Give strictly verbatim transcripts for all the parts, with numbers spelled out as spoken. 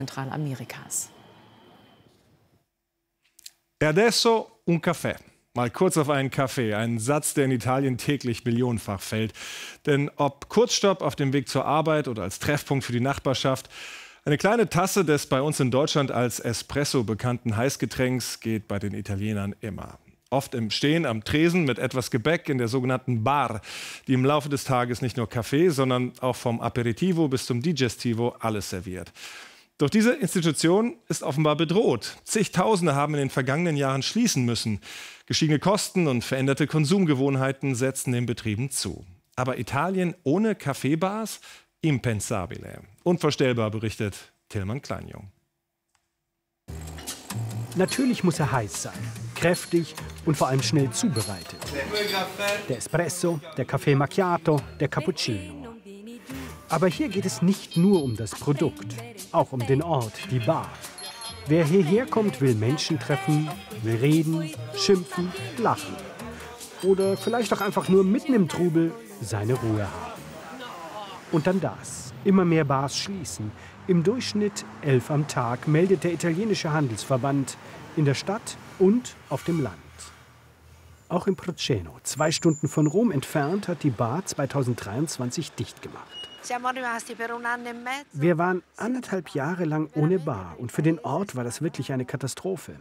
Zentralamerikas. E adesso un caffè. Mal kurz auf einen Kaffee, ein Satz, der in Italien täglich millionenfach fällt. Denn ob Kurzstopp auf dem Weg zur Arbeit oder als Treffpunkt für die Nachbarschaft, eine kleine Tasse des bei uns in Deutschland als Espresso bekannten Heißgetränks geht bei den Italienern immer. Oft im Stehen am Tresen mit etwas Gebäck in der sogenannten Bar, die im Laufe des Tages nicht nur Kaffee, sondern auch vom Aperitivo bis zum Digestivo alles serviert. Doch diese Institution ist offenbar bedroht. Zigtausende haben in den vergangenen Jahren schließen müssen. Gestiegene Kosten und veränderte Konsumgewohnheiten setzen den Betrieben zu. Aber Italien ohne Kaffeebars? Impensabile. Unvorstellbar, berichtet Tillmann Kleinjung. Natürlich muss er heiß sein, kräftig und vor allem schnell zubereitet. Der Espresso, der Kaffee Macchiato, der Cappuccino. Aber hier geht es nicht nur um das Produkt, auch um den Ort, die Bar. Wer hierher kommt, will Menschen treffen, will reden, schimpfen, lachen. Oder vielleicht auch einfach nur mitten im Trubel seine Ruhe haben. Und dann das. Immer mehr Bars schließen. Im Durchschnitt elf am Tag, meldet der italienische Handelsverband in der Stadt und auf dem Land. Auch in Proceno, zwei Stunden von Rom entfernt, hat die Bar zweitausenddreiundzwanzig dicht gemacht. Wir waren anderthalb Jahre lang ohne Bar und für den Ort war das wirklich eine Katastrophe.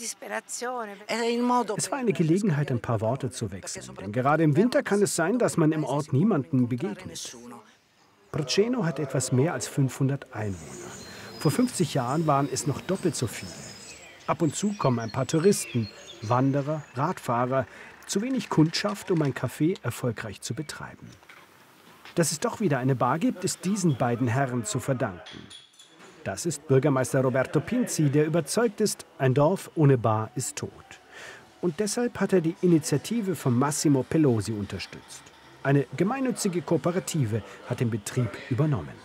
Es war eine Gelegenheit, ein paar Worte zu wechseln, denn gerade im Winter kann es sein, dass man im Ort niemandem begegnet. Proceno hat etwas mehr als fünfhundert Einwohner. Vor fünfzig Jahren waren es noch doppelt so viele. Ab und zu kommen ein paar Touristen, Wanderer, Radfahrer, zu wenig Kundschaft, um ein Café erfolgreich zu betreiben. Dass es doch wieder eine Bar gibt, ist diesen beiden Herren zu verdanken. Das ist Bürgermeister Roberto Pinzi, der überzeugt ist, ein Dorf ohne Bar ist tot. Und deshalb hat er die Initiative von Massimo Pelosi unterstützt. Eine gemeinnützige Kooperative hat den Betrieb übernommen.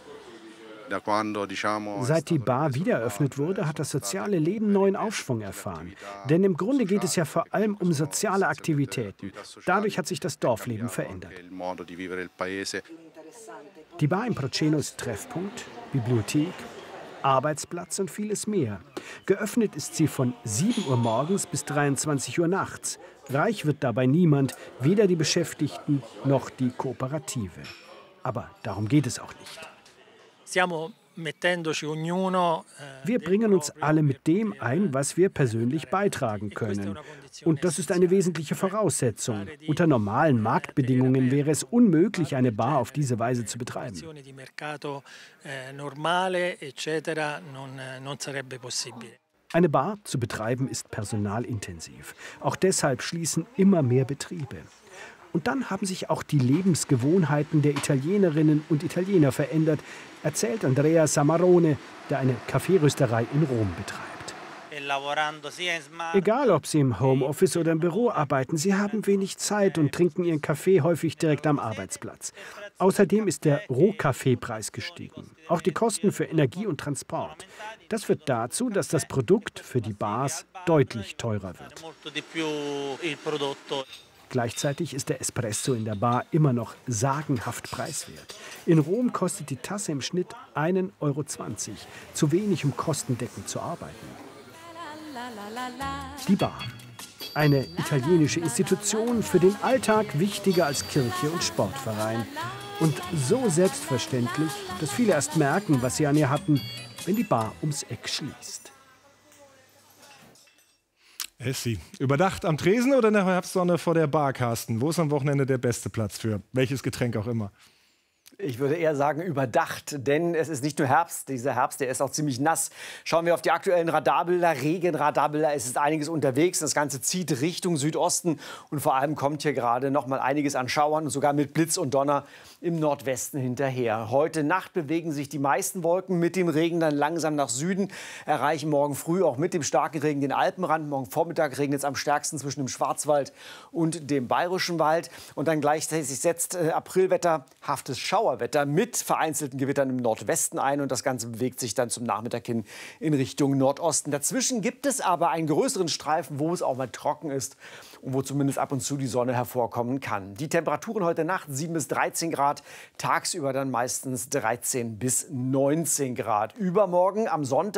Seit die Bar wieder eröffnet wurde, hat das soziale Leben neuen Aufschwung erfahren. Denn im Grunde geht es ja vor allem um soziale Aktivitäten. Dadurch hat sich das Dorfleben verändert. Die Bar in Proceno ist Treffpunkt, Bibliothek, Arbeitsplatz und vieles mehr. Geöffnet ist sie von sieben Uhr morgens bis dreiundzwanzig Uhr nachts. Reich wird dabei niemand, weder die Beschäftigten noch die Kooperative. Aber darum geht es auch nicht. Wir bringen uns alle mit dem ein, was wir persönlich beitragen können. Und das ist eine wesentliche Voraussetzung. Unter normalen Marktbedingungen wäre es unmöglich, eine Bar auf diese Weise zu betreiben. Eine Bar zu betreiben ist personalintensiv. Auch deshalb schließen immer mehr Betriebe. Und dann haben sich auch die Lebensgewohnheiten der Italienerinnen und Italiener verändert, erzählt Andrea Samarone, der eine Kaffeerösterei in Rom betreibt. Egal, ob sie im Homeoffice oder im Büro arbeiten, sie haben wenig Zeit und trinken ihren Kaffee häufig direkt am Arbeitsplatz. Außerdem ist der Rohkaffeepreis gestiegen. Auch die Kosten für Energie und Transport. Das führt dazu, dass das Produkt für die Bars deutlich teurer wird. Gleichzeitig ist der Espresso in der Bar immer noch sagenhaft preiswert. In Rom kostet die Tasse im Schnitt ein Euro zwanzig. Zu wenig, um kostendeckend zu arbeiten. Die Bar. Eine italienische Institution, für den Alltag wichtiger als Kirche und Sportverein. Und so selbstverständlich, dass viele erst merken, was sie an ihr hatten, wenn die Bar ums Eck schließt. Essi. Überdacht am Tresen oder in der Herbstsonne vor der Bar, Carsten? Wo ist am Wochenende der beste Platz für welches Getränk auch immer? Ich würde eher sagen überdacht, denn es ist nicht nur Herbst. Dieser Herbst, der ist auch ziemlich nass. Schauen wir auf die aktuellen Radarbilder, Regenradarbilder. Es ist einiges unterwegs. Das Ganze zieht Richtung Südosten. Und vor allem kommt hier gerade noch mal einiges an Schauern und sogar mit Blitz und Donner im Nordwesten hinterher. Heute Nacht bewegen sich die meisten Wolken mit dem Regen dann langsam nach Süden, erreichen morgen früh auch mit dem starken Regen den Alpenrand. Morgen Vormittag regnet es am stärksten zwischen dem Schwarzwald und dem Bayerischen Wald. Und dann gleichzeitig setzt äh, aprilwetterhaftes Schauer Schauerwetter mit vereinzelten Gewittern im Nordwesten ein. Und das Ganze bewegt sich dann zum Nachmittag hin in Richtung Nordosten. Dazwischen gibt es aber einen größeren Streifen, wo es auch mal trocken ist und wo zumindest ab und zu die Sonne hervorkommen kann. Die Temperaturen heute Nacht sieben bis dreizehn Grad, tagsüber dann meistens dreizehn bis neunzehn Grad. Übermorgen am Sonntag